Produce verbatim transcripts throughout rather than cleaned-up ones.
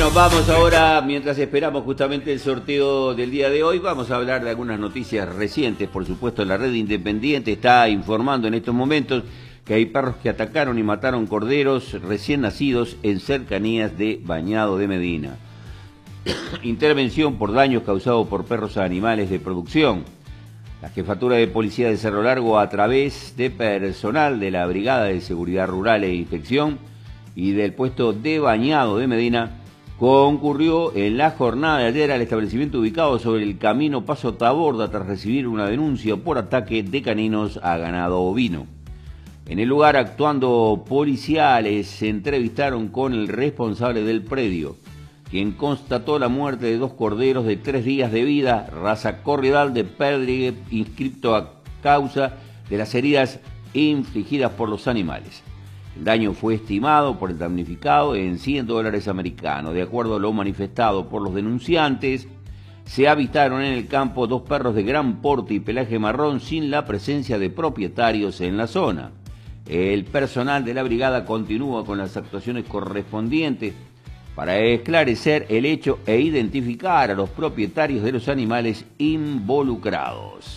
Bueno, vamos ahora, mientras esperamos justamente el sorteo del día de hoy, vamos a hablar de algunas noticias recientes. Por supuesto, la red independiente está informando en estos momentos que hay perros que atacaron y mataron corderos recién nacidos en cercanías de Bañado de Medina. Intervención por daños causados por perros a animales de producción. La Jefatura de Policía de Cerro Largo, a través de personal de la Brigada de Seguridad Rural e Inspección y del puesto de Bañado de Medina, concurrió en la jornada de ayer al establecimiento ubicado sobre el camino Paso Taborda tras recibir una denuncia por ataque de caninos a ganado ovino. En el lugar, actuando policiales, se entrevistaron con el responsable del predio, quien constató la muerte de dos corderos de tres días de vida, raza corriedal de Perdrigue, inscripto a causa de las heridas infligidas por los animales. El daño fue estimado por el damnificado en cien dólares americanos. De acuerdo a lo manifestado por los denunciantes, se avistaron en el campo dos perros de gran porte y pelaje marrón sin la presencia de propietarios en la zona. El personal de la brigada continúa con las actuaciones correspondientes para esclarecer el hecho e identificar a los propietarios de los animales involucrados.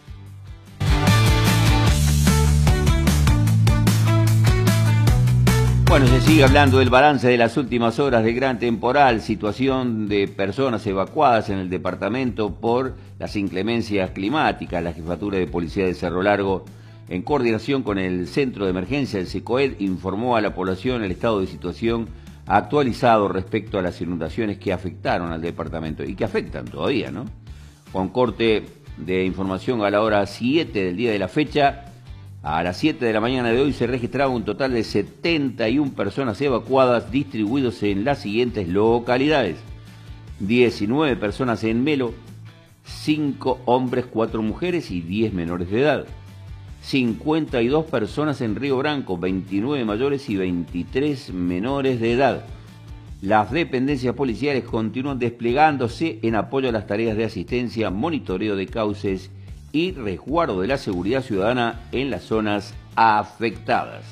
Bueno, se sigue hablando del balance de las últimas horas del gran temporal, situación de personas evacuadas en el departamento por las inclemencias climáticas. La Jefatura de Policía de Cerro Largo, en coordinación con el Centro de Emergencia del SECOED, informó a la población el estado de situación actualizado respecto a las inundaciones que afectaron al departamento y que afectan todavía, ¿no? Con corte de información a la hora siete del día de la fecha, a las siete de la mañana de hoy se registraba un total de setenta y una personas evacuadas, distribuidos en las siguientes localidades: diecinueve personas en Melo, cinco hombres, cuatro mujeres y diez menores de edad; cincuenta y dos personas en Río Branco, veintinueve mayores y veintitrés menores de edad. Las dependencias policiales continúan desplegándose en apoyo a las tareas de asistencia, monitoreo de cauces y resguardo de la seguridad ciudadana en las zonas afectadas.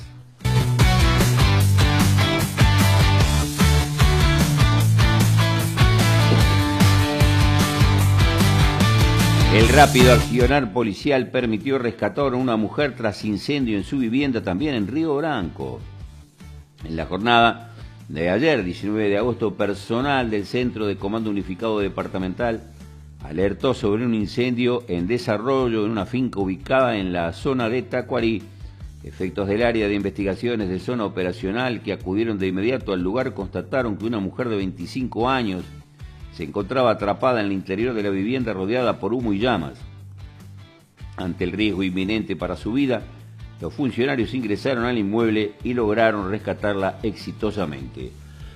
El rápido accionar policial permitió rescatar a una mujer tras incendio en su vivienda también en Río Branco. En la jornada de ayer, diecinueve de agosto, personal del Centro de Comando Unificado Departamental alertó sobre un incendio en desarrollo en una finca ubicada en la zona de Tacuarí. Efectos del área de investigaciones de zona operacional, que acudieron de inmediato al lugar, constataron que una mujer de veinticinco años se encontraba atrapada en el interior de la vivienda rodeada por humo y llamas. Ante el riesgo inminente para su vida, los funcionarios ingresaron al inmueble y lograron rescatarla exitosamente.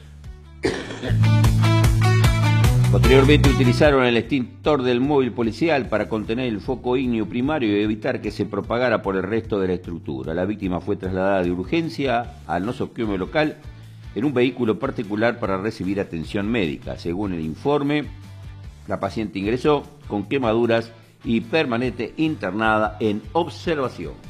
Posteriormente utilizaron el extintor del móvil policial para contener el foco ígneo primario y evitar que se propagara por el resto de la estructura. La víctima fue trasladada de urgencia al nosocomio local en un vehículo particular para recibir atención médica. Según el informe, la paciente ingresó con quemaduras y permanece internada en observación.